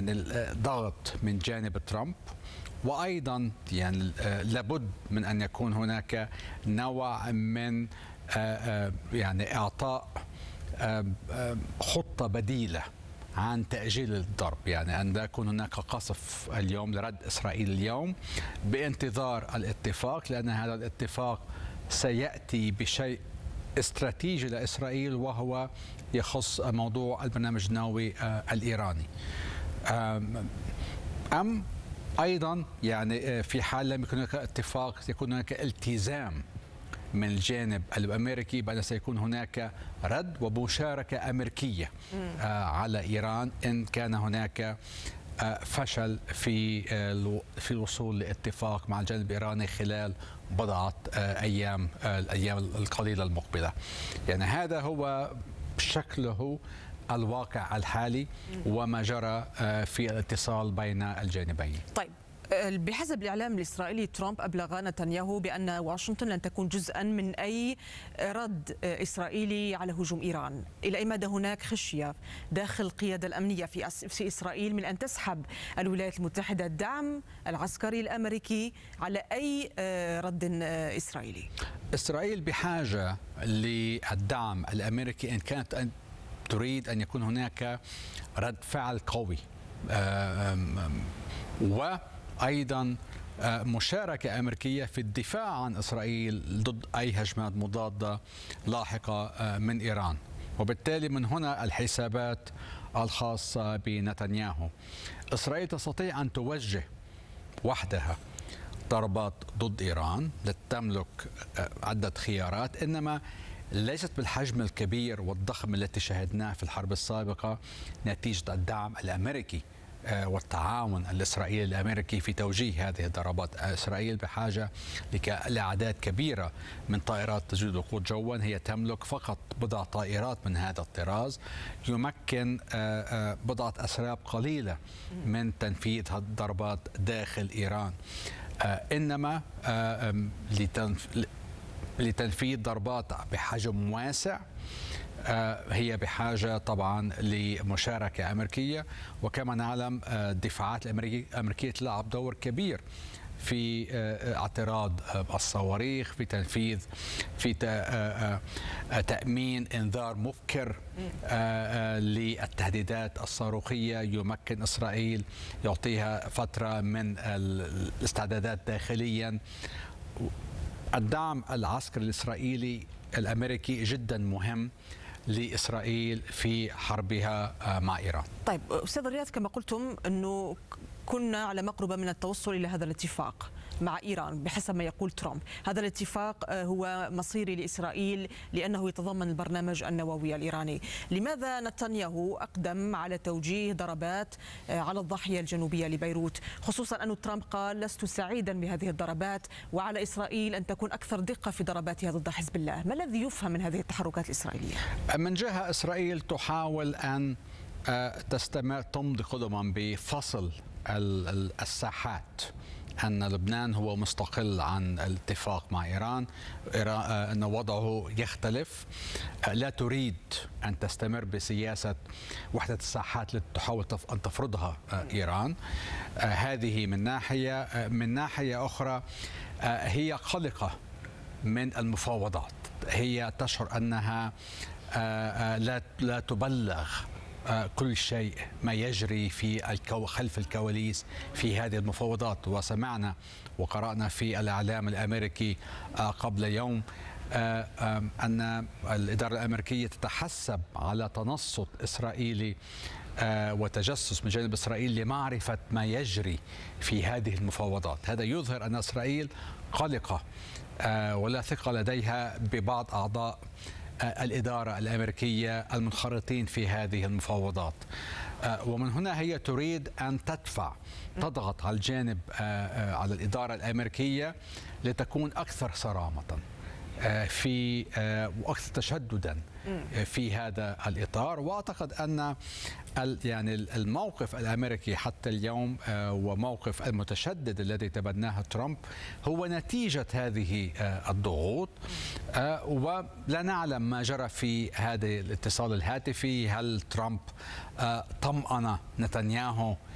يعني ضغط من جانب ترامب، وأيضا يعني لابد من أن يكون هناك نوع من يعني إعطاء خطة بديلة عن تأجيل الضرب، يعني أن لا يكون هناك قصف اليوم لرد إسرائيل اليوم بانتظار الاتفاق، لأن هذا الاتفاق سيأتي بشيء استراتيجي لإسرائيل، وهو يخص موضوع البرنامج النووي الإيراني. أم أيضا يعني في حال لم يكن هناك اتفاق يكون هناك التزام من الجانب الأمريكي بأن سيكون هناك رد ومشاركة أمريكية على إيران إن كان هناك فشل في الوصول لاتفاق مع الجانب الإيراني خلال بضعة الأيام القليلة المقبلة. يعني هذا هو شكله الواقع الحالي وما جرى في الاتصال بين الجانبين. طيب، بحسب الإعلام الإسرائيلي ترامب أبلغ نتنياهو بأن واشنطن لن تكون جزءا من أي رد إسرائيلي على هجوم إيران. إلى أي مدى هناك خشية داخل القيادة الأمنية في إسرائيل من أن تسحب الولايات المتحدة الدعم العسكري الأمريكي على أي رد إسرائيلي؟ إسرائيل بحاجة للدعم الأمريكي إن كانت أن تريد أن يكون هناك رد فعل قوي، وأيضا مشاركة أمريكية في الدفاع عن إسرائيل ضد أي هجمات مضادة لاحقة من إيران. وبالتالي من هنا الحسابات الخاصة بنتنياهو. إسرائيل تستطيع أن توجه وحدها ضربات ضد إيران، تملك عدة خيارات، إنما ليست بالحجم الكبير والضخم التي شاهدناه في الحرب السابقة نتيجة الدعم الأمريكي والتعاون الإسرائيلي الأمريكي في توجيه هذه الضربات. إسرائيل بحاجة لأعداد كبيرة من طائرات تجيد وقود جوا، هي تملك فقط بضع طائرات من هذا الطراز يمكن بضعة أسراب قليلة من تنفيذ هذه الضربات داخل إيران. إنما لتنفيذ ضربات بحجم واسع هي بحاجة طبعا لمشاركة أمريكية، وكما نعلم الدفاعات الأمريكية تلعب دور كبير في اعتراض الصواريخ، في تنفيذ، في تأمين إنذار مبكر للتهديدات الصاروخية، يمكن إسرائيل يعطيها فترة من الاستعدادات داخليا. الدعم العسكري الإسرائيلي الأمريكي جدا مهم لإسرائيل في حربها مع إيران. طيب أستاذ رياض، كما قلتم أنه كنا على مقربة من التوصل إلى هذا الاتفاق مع إيران بحسب ما يقول ترامب. هذا الاتفاق هو مصيري لإسرائيل لأنه يتضمن البرنامج النووي الإيراني. لماذا نتنياهو أقدم على توجيه ضربات على الضاحية الجنوبية لبيروت، خصوصا أن ترامب قال لست سعيدا بهذه الضربات وعلى إسرائيل أن تكون أكثر دقة في ضرباتها ضد حزب الله؟ ما الذي يفهم من هذه التحركات الإسرائيلية؟ من جهة إسرائيل تحاول أن تستمر تمضي قدما بفصل الساحات، أن لبنان هو مستقل عن الاتفاق مع إيران، أن وضعه يختلف، لا تريد أن تستمر بسياسة وحدة الساحات التي تحاول أن تفرضها إيران. هذه من ناحية. من ناحية أخرى هي قلقة من المفاوضات، هي تشعر أنها لا تبلغ كل شيء ما يجري في خلف الكواليس في هذه المفاوضات. وسمعنا وقرأنا في الإعلام الأمريكي قبل يوم أن الإدارة الأمريكية تتحسب على تنصت إسرائيلي وتجسس من جانب إسرائيل لمعرفة ما يجري في هذه المفاوضات. هذا يظهر أن إسرائيل قلقة ولا ثقة لديها ببعض أعضاء الإدارة الأمريكية المنخرطين في هذه المفاوضات، ومن هنا هي تريد أن تضغط على الجانب على الإدارة الأمريكية لتكون أكثر صرامة في وأكثر تشددا في هذا الإطار. وأعتقد أن يعني الموقف الأمريكي حتى اليوم وموقف المتشدد الذي تبناه ترامب هو نتيجة هذه الضغوط. ولا نعلم ما جرى في هذا الاتصال الهاتفي، هل ترامب طمأن نتنياهو